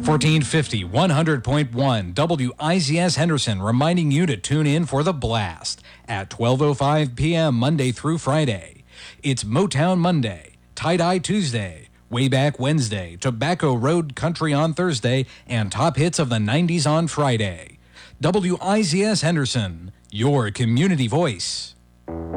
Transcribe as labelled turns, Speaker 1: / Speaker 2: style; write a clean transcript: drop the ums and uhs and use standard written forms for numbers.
Speaker 1: 1450, 100.1, WIZS Henderson, reminding you to tune in for The Blast at 12:05 p.m. Monday through Friday. It's Motown Monday, Tie-Dye Tuesday, Way Back Wednesday, Tobacco Road Country on Thursday, and Top Hits of the 90s on Friday. WIZS Henderson, your community voice.